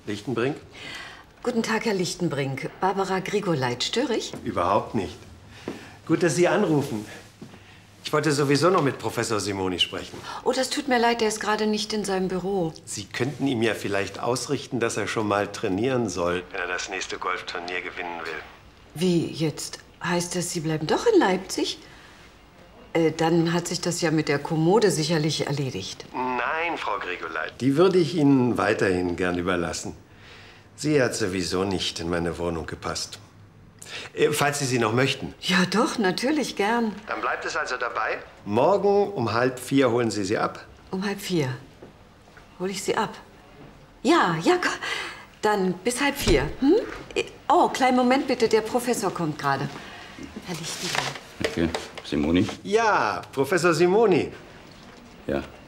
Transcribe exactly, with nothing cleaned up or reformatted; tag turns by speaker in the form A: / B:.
A: Lichtenbrink?
B: Guten Tag, Herr Lichtenbrink. Barbara Grigoleit, störe ich?
A: Überhaupt nicht. Gut, dass Sie anrufen. Ich wollte sowieso noch mit Professor Simoni sprechen.
B: Oh, das tut mir leid, der ist gerade nicht in seinem Büro.
A: Sie könnten ihm ja vielleicht ausrichten, dass er schon mal trainieren soll, wenn er das nächste Golfturnier gewinnen will.
B: Wie jetzt? Heißt das, Sie bleiben doch in Leipzig? Äh, dann hat sich das ja mit der Kommode sicherlich erledigt.
A: Nein, Frau Grigoleit, die würde ich Ihnen weiterhin gern überlassen. Sie hat sowieso nicht in meine Wohnung gepasst. Äh, falls Sie sie noch möchten.
B: Ja doch, natürlich, gern.
A: Dann bleibt es also dabei. Morgen um halb vier holen Sie sie ab.
B: Um halb vier. Hol ich sie ab? Ja, ja, dann bis halb vier. Hm? Oh, kleinen Moment bitte, der Professor kommt gerade. Herr Lichtenbrink.
C: Okay. Simoni?
A: Ja, Professor Simoni.
C: Ja.